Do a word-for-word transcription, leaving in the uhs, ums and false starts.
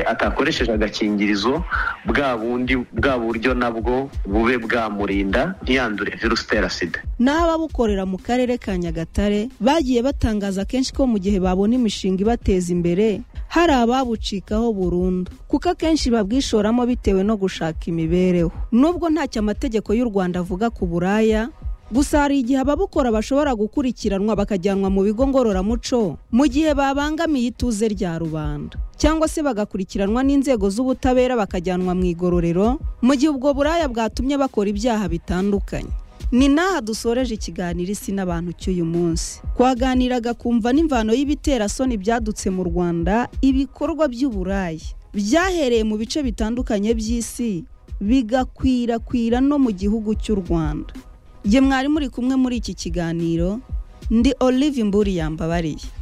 atakoresheje agakingirizo bwa bundi bwa buryo nabwo bube bwamurinda ntiyandure virusi itera sida. N'ababukorera mu karere ka Nyagatare bagiye batangaza kenshi ko mu gihe babona imishinga ibateza imbere hari ababucikaho burundu kuko akenshi babwishoramo bitewe no gushaka imibereho. Nubwo ntacyo amategeko y'u Rwanda avuga ku buraya, gusa hari igihe ababukora bashobora gukurikiranwa bakajyanwa mu bigo ngororamuco mu gihe babangamiye ituze rya rubanda, cyangwa se bagakurikiranwa n'inzego z'ubutabera bakajyanwa mu igororero mu gihe ubwo buraya bwatumye bakora ibyaha bitandukanye. Ni naha dusoreje ikiganiro isi n'abantu cy'uyu munsi. Kwaganiraga kumva n'imvano y'ibitera soni byadutse mu Rwanda, ibikorwa by'uburaya byahereye mu bice bitandukanye by'isi bigakwirakwira no mu gihugu cy'u Rwanda. Je mwari muri kumwe muri iki kiganiro, ndi Olive Mburi Yambabariye.